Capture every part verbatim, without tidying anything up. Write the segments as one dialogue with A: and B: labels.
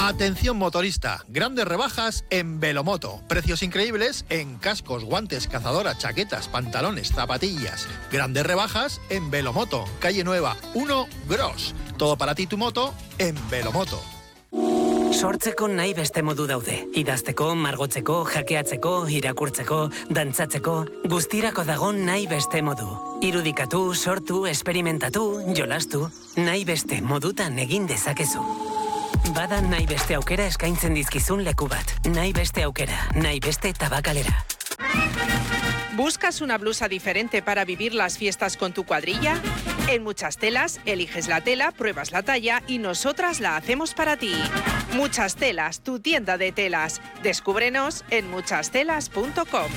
A: Atención motorista, grandes rebajas en Velomoto. Precios increíbles en cascos, guantes, cazadoras, chaquetas, pantalones, zapatillas. Grandes rebajas en Velomoto, calle Nueva, uno Gros. Todo para ti tu moto en Velomoto.
B: Sortzeko nahi beste modu daude. Idazteko, margotzeko, jakeatzeko, irakurtzeko, dantzatzeko, guztirako dago nahi beste modu. Irudikatu, sortu, esperimentatu, jolastu, nahi beste modutan egin dezakezu. Bada nahi beste aukera eskaintzen dizkizun leku bat. Nahi beste aukera, nahi beste tabakalera.
C: ¿Buscas una blusa diferente para vivir las fiestas con tu cuadrilla? En Muchas Telas, eliges la tela, pruebas la talla y nosotras la hacemos para ti. Muchas Telas, tu tienda de telas. Descúbrenos en muchas telas punto com.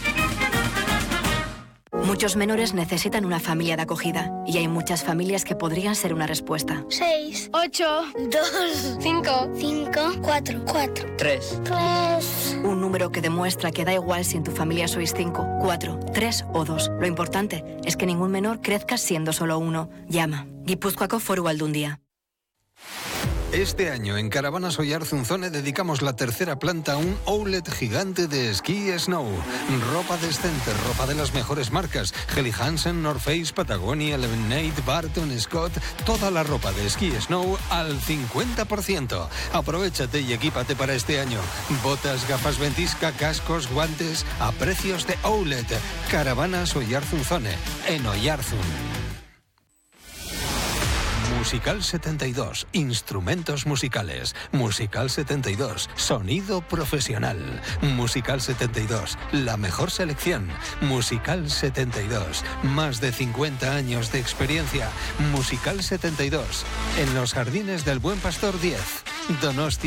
D: Muchos menores necesitan una familia de acogida y hay muchas familias que podrían ser una respuesta.
E: seis, ocho, dos, cinco, cinco, cuatro, cuatro,
F: tres.
E: tres.
D: Un número que demuestra que da igual si en tu familia sois cinco, cuatro, tres o dos. Lo importante es que ningún menor crezca siendo solo uno. Llama. Gipuzkoako Foru Aldundia.
G: Este año en Caravanas Oyarzunzone dedicamos la tercera planta a un outlet gigante de esquí y snow. Ropa decente, ropa de las mejores marcas. Helly Hansen, North Face, Patagonia, Lemonade, Barton, Scott. Toda la ropa de esquí y snow al cincuenta por ciento. Aprovéchate y equípate para este año. Botas, gafas ventisca, cascos, guantes a precios de outlet. Caravanas Oyarzunzone en Oyarzun. Musical setenta y dos, instrumentos musicales. Musical setenta y dos, sonido profesional. Musical setenta y dos, la mejor selección. Musical setenta y dos, más de cincuenta años de experiencia. Musical setenta y dos, en los Jardines del Buen Pastor diez, Donostia.